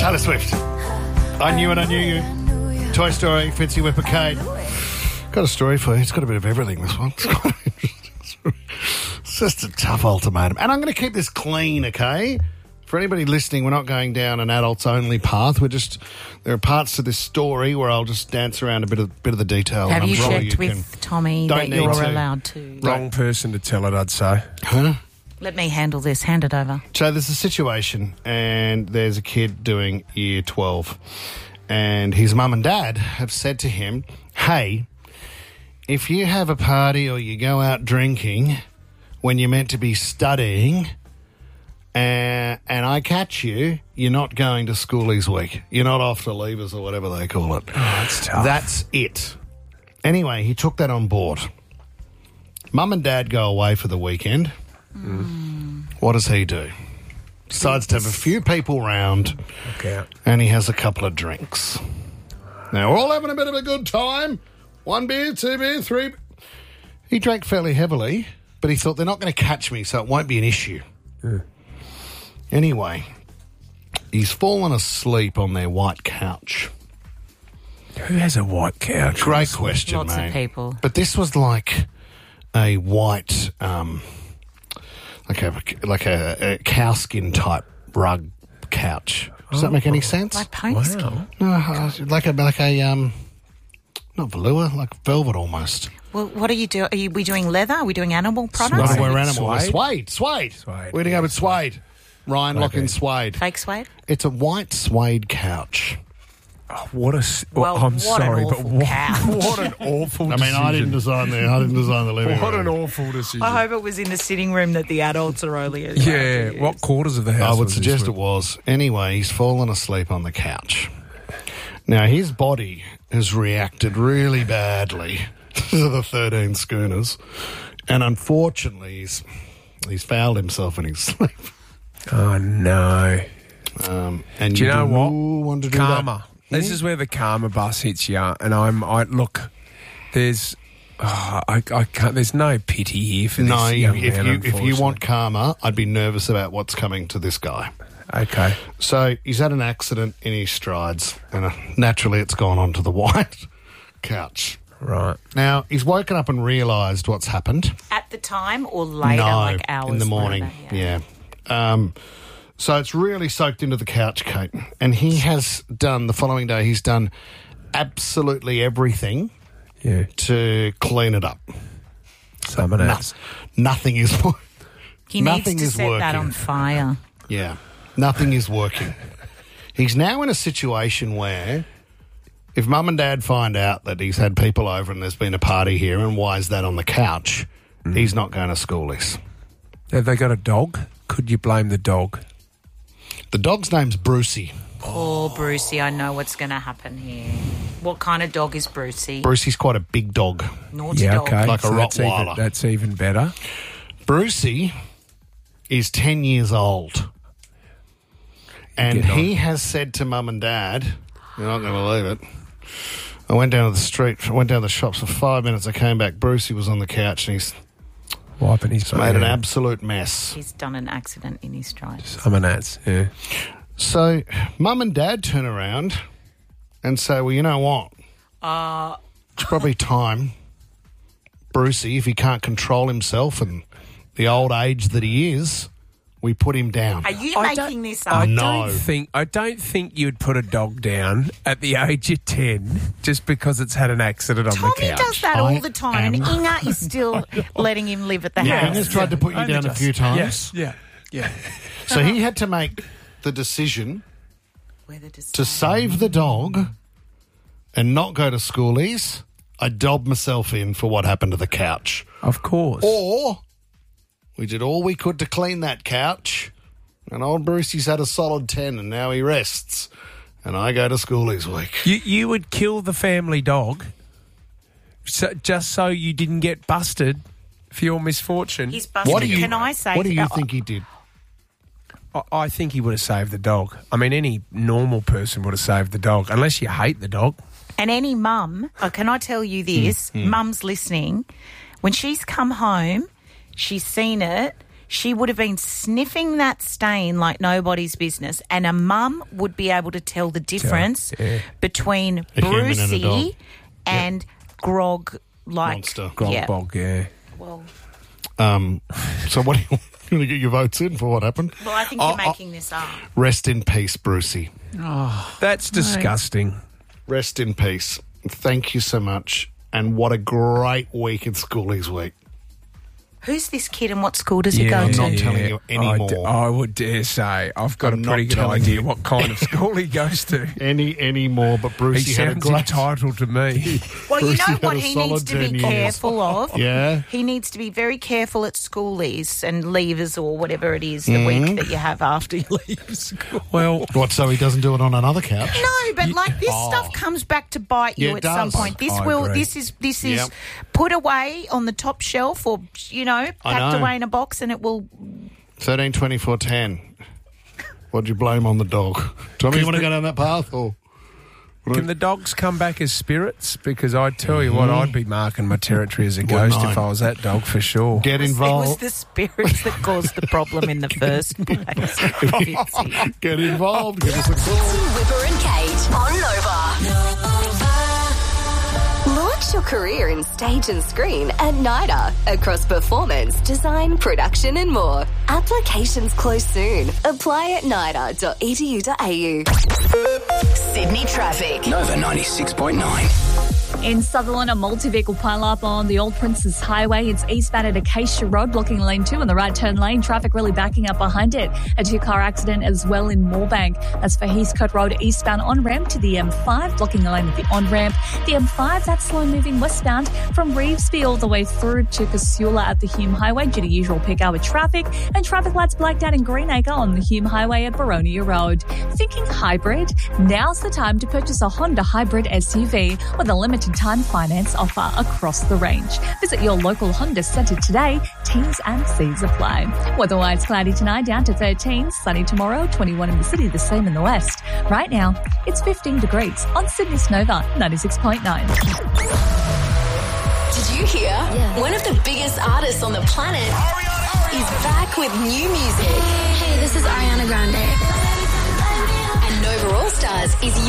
Taylor Swift. I Knew It, I Knew You. Toy Story, Fitzy Whippercade. Got a story for you. It's got a bit of everything, this one. It's quite interesting. It's just a tough ultimatum. And I'm going to keep this clean, okay? For anybody listening, we're not going down an adults-only path. There are parts to this story where I'll just dance around a bit of the detail. Have and you I'm sure checked with Tommy that you're allowed to? Wrong person to tell it, I'd say. Huh? Let me handle this. Hand it over. So there's a situation, and there's a kid doing year 12, and his mum and dad have said to him, hey, if you have a party or you go out drinking when you're meant to be studying and I catch you, you're not going to schoolies week. You're not off to leavers or whatever they call it. Oh, that's tough. That's it. Anyway, he took that on board. Mum and dad go away for the weekend. What does he do? Decides to have a few people round, and he has a couple of drinks. Now, we're all having a bit of a good time. 1 beer, 2 beer, 3. He drank fairly heavily, but he thought they're not going to catch me, so it won't be an issue. Yeah. Anyway, he's fallen asleep on their white couch. Who has a white couch? Great question, Lots mate. of people. But this was like a white, like a cowskin type rug couch. Does that make any sense? Like pony skin. No, like a not velour, like velvet almost. Well, what are you doing? Are we doing leather? Are we doing animal products? No, we're animal. Suede? Suede. Suede. We're going to go with suede. Ryan, lock in suede. Fake suede? It's a white suede couch. Oh, what a... Well, I'm what sorry, an but awful couch. what an awful decision. I didn't design the living room. What an awful decision. I hope it was in the sitting room that the adults are only allowed Yeah, to use. what quarters of the house I would was suggest this it with? was. Anyway, he's fallen asleep on the couch. Now, his body has reacted really badly to the 13 schooners, and unfortunately, he's fouled himself in his sleep. Oh, no. And Do you know what? Want to do Karma. that? This is where the karma bus hits you, and look, there's... I can't. There's no pity here for this young man, if you want karma, I'd be nervous about what's coming to this guy. Okay. So he's had an accident in his strides, and naturally it's gone onto the white couch. Right. Now, he's woken up and realised what's happened. At the time or later, No, like hours in the morning. later? Yeah. So it's really soaked into the couch, Kate. And he has done, the following day, he's done absolutely everything to clean it up. Nothing is working. He needs to set that on fire. Yeah. Nothing is working. He's now in a situation where if mum and dad find out that he's had people over and there's been a party here and why is that on the couch, he's not going to schoolies. Have they got a dog? Could you blame the dog? The dog's name's Brucey. Poor Brucey, I know what's going to happen here. What kind of dog is Brucey? Brucey's quite a big dog. Naughty dog. Okay. Like a Rottweiler. That's even better. Brucey is 10 years old. And he has said to mum and dad, you're not going to believe it, I went down to the street, went down to the shops for 5 minutes, I came back, Brucey was on the couch and he's wiping his made an absolute mess. He's done an accident in his stride. Some of that, yeah. So mum and dad turn around and say, well, you know what? It's probably time Brucey, if he can't control himself and the old age that he is, we put him down. Are you making this up? I don't think you'd put a dog down at the age of 10 just because it's had an accident on the couch. Tommy does that all the time, and Inga is still letting him live at the house. Inga's tried to put you down a few times. Yeah. So he had to make the decision to save the dog and not go to schoolies. I dobbed myself in for what happened to the couch. Of course. Or we did all we could to clean that couch, and old Brucey's had a solid 10, and now he rests, and I go to schoolies week. You would kill the family dog just so you didn't get busted for your misfortune. He's busted. Can I say... What do you think he did? I think he would have saved the dog. I mean, any normal person would have saved the dog, unless you hate the dog. And any mum, can I tell you this, mum's listening, when she's come home, she's seen it, she would have been sniffing that stain like nobody's business, and a mum would be able to tell the difference between Brucey and Grog, like Monster. Grog Bog, yeah. Well, so what do you going to get your votes in for what happened? well, I think you're making this up. Rest in peace, Brucey. That's disgusting. Rest in peace. Thank you so much. And what a great week in Schoolies Week. Who's this kid and what school does he go I'm to? not telling you anymore. I would dare say I've got I'm a pretty not good telling idea you. what kind of school he goes to. Any more, but He Brucey had a sounds great... entitled to me. Well, you Brucey know had what a he solid needs to 10 be years. careful of? Yeah. He needs to be very careful at schoolies and leavers or whatever it is the week that you have after you leave school. Well, What, so he doesn't do it on another couch? No, but like this stuff comes back to bite you Yeah, at it some does. point. I agree. This is Yep. put away on the top shelf or packed know. away in a box, and it will. 13, 24, 10. What'd you blame on the dog? Tell me you want to go down that path or... can the dogs come back as spirits? Because I tell you what, I'd be marking my territory as a ghost if I was that dog for sure. Get It was involved. the spirits that caused the problem in the first place. Get involved. Give us a call. Whipper and Kate on Nova. Launch your career in stage and screen at NIDA across performance, design, production and more. Applications close soon. Apply at nida.edu.au. Sydney traffic. Nova 96.9. In Sutherland, a multi-vehicle pile-up on the Old Princess Highway. It's eastbound at Acacia Road, blocking lane 2 in the right turn lane. Traffic really backing up behind it. A 2-car accident as well in Moorebank. That's for Heathcote Road, eastbound on-ramp to the M5, blocking the lane at the on-ramp. The M5, that's slow-moving westbound from Reevesby all the way through to Casula at the Hume Highway due to usual peak hour traffic. And traffic lights blacked out in Greenacre on the Hume Highway at Baronia Road. Thinking hybrid? Now's the time to purchase a Honda hybrid SUV with a limited time finance offer across the range. Visit your local Honda centre today. T's and C's apply. Weather-wise, cloudy tonight down to 13, sunny tomorrow, 21 in the city, the same in the west. Right now, it's 15 degrees on Sydney's Nova 96.9. Did you hear? Yeah. One of the biggest artists on the planet is back with new music. Hey, this is Ariana Grande. And Nova All Stars is